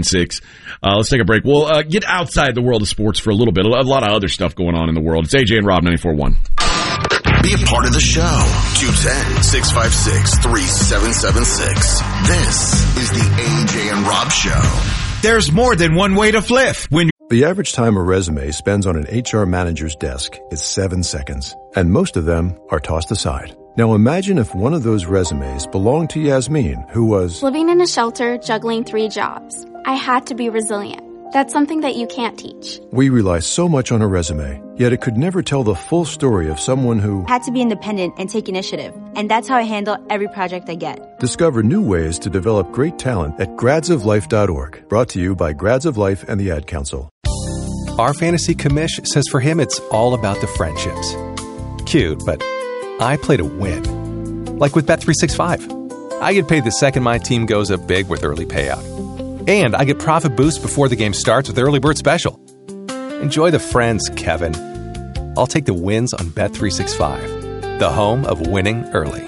6. Let's take a break. We'll get outside the world of sports for a little bit. A lot of other stuff going on in the world. It's AJ and Rob 94.1. Be a part of the show. 210-656-3776. This is the AJ and Rob Show. There's more than one way to flip. The average time a resume spends on an HR manager's desk is 7 seconds, and most of them are tossed aside. Now imagine if one of those resumes belonged to Yasmin, who was living in a shelter, juggling 3 jobs. I had to be resilient. That's something that you can't teach. We rely so much on a resume, yet it could never tell the full story of someone who had to be independent and take initiative. And that's how I handle every project I get. Discover new ways to develop great talent at gradsoflife.org. Brought to you by Grads of Life and the Ad Council. Our fantasy commish says for him it's all about the friendships. Cute, but I play to win. Like with Bet365. I get paid the second my team goes up big with early payout. And I get profit boost before the game starts with Early Bird Special. Enjoy the friends, Kevin. I'll take the wins on Bet365, the home of winning early.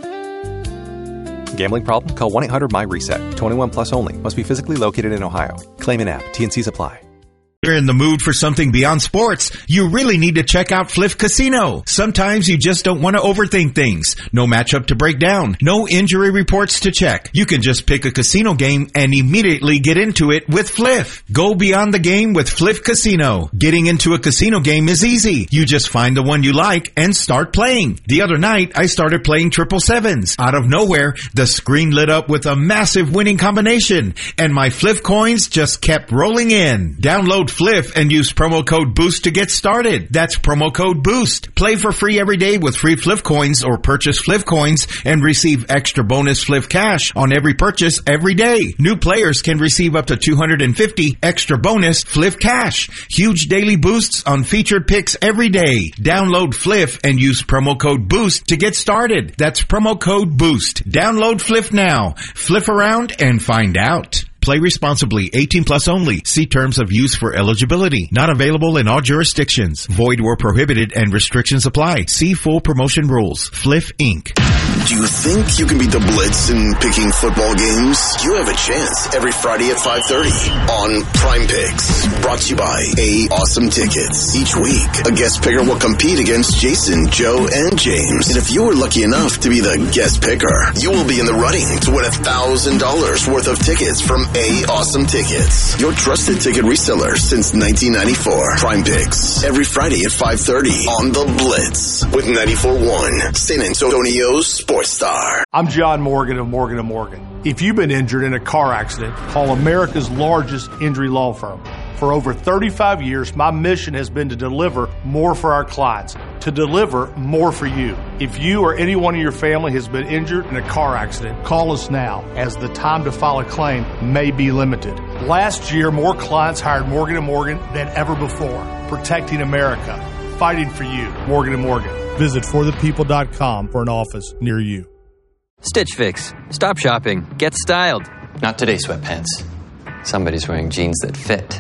Gambling problem? Call 1-800-MY-RESET. 21 plus only. Must be physically located in Ohio. Claim an app. T&Cs apply. You're in the mood for something beyond sports, you really need to check out Fliff Casino. Sometimes you just don't want to overthink things. No matchup to break down. No injury reports to check. You can just pick a casino game and immediately get into it with Fliff. Go beyond the game with Fliff Casino. Getting into a casino game is easy. You just find the one you like and start playing. The other night, I started playing 777s. Out of nowhere, the screen lit up with a massive winning combination, and my Fliff coins just kept rolling in. Download Fliff and use promo code BOOST to get started. That's promo code BOOST. Play for free every day with free Fliff coins or purchase Fliff coins and receive extra bonus Fliff cash on every purchase every day. New players can receive up to $250 extra bonus Fliff cash. Huge daily boosts on featured picks every day. Download Fliff and use promo code BOOST to get started. That's promo code BOOST. Download Fliff now. Fliff around and find out. Play responsibly. 18 plus only. See terms of use for eligibility. Not available in all jurisdictions. Void where prohibited and restrictions apply. See full promotion rules. Fliff Inc. Do you think you can beat the Blitz in picking football games? You have a chance every Friday at 5:30 on Prime Picks. Brought to you by Awesome Tickets. Each week, a guest picker will compete against Jason, Joe, and James. And if you were lucky enough to be the guest picker, you will be in the running to win $1,000 worth of tickets from Awesome Tickets, your trusted ticket reseller since 1994. Prime Picks every Friday at 5:30 on the Blitz with 94.1 San Antonio's Sports Star. I'm John Morgan of Morgan & Morgan. If you've been injured in a car accident, call America's largest injury law firm. For over 35 years, my mission has been to deliver more for our clients, to deliver more for you. If you or anyone in your family has been injured in a car accident, call us now, as the time to file a claim may be limited. Last year, more clients hired Morgan & Morgan than ever before, protecting America, fighting for you. Morgan & Morgan. Visit forthepeople.com for an office near you. Stitch Fix. Stop shopping. Get styled. Not today, sweatpants. Somebody's wearing jeans that fit.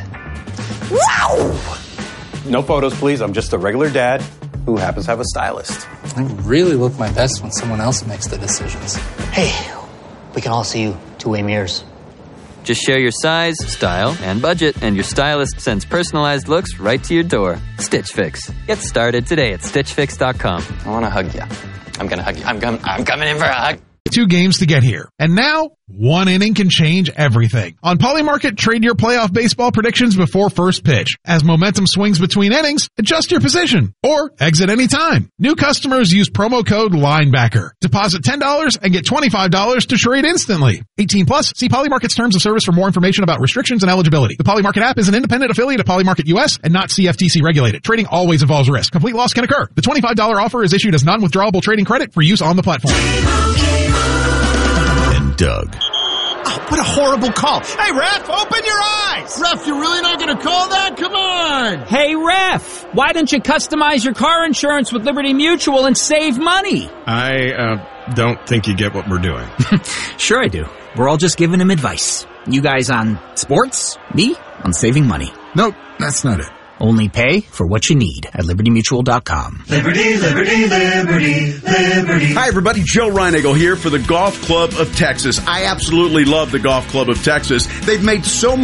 Wow! No photos, please. I'm just a regular dad who happens to have a stylist. I really look my best when someone else makes the decisions. Hey, we can all see you two-way mirrors. Just share your size, style, and budget, and your stylist sends personalized looks right to your door. Stitch Fix. Get started today at StitchFix.com. I want to hug you. I'm going to hug you. I'm coming in for a hug. 2 games to get here. And now, 1 inning can change everything. On Polymarket, trade your playoff baseball predictions before first pitch. As momentum swings between innings, adjust your position or exit anytime. New customers use promo code LINEBACKER. Deposit $10 and get $25 to trade instantly. 18 plus. See Polymarket's terms of service for more information about restrictions and eligibility. The Polymarket app is an independent affiliate of Polymarket US and not CFTC regulated. Trading always involves risk. Complete loss can occur. The $25 offer is issued as non-withdrawable trading credit for use on the platform. And Doug. Oh, what a horrible call. Hey, ref, open your eyes. Ref, you're really not going to call that? Come on. Hey, ref, why don't you customize your car insurance with Liberty Mutual and save money? I don't think you get what we're doing. Sure I do. We're all just giving him advice. You guys on sports, me on saving money. Nope, that's not it. Only pay for what you need at LibertyMutual.com. Liberty, liberty, liberty, liberty. Hi, everybody. Joe Reinagle here for the Golf Club of Texas. I absolutely love the Golf Club of Texas. They've made so many